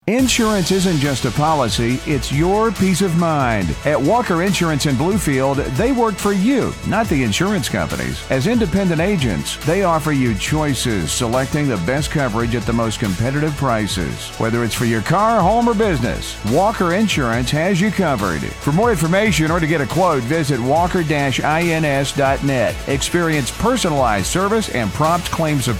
Insurance isn't just a policy, it's your peace of mind. At Walker Insurance in Bluefield, they work for you, not the insurance companies. As independent agents, they offer you choices, selecting the best coverage at the most competitive prices. Whether it's for your car, home, or business, Walker Insurance has you covered. For more information or to get a quote, visit walker-ins.net. Experience personalized service and prompt claim support.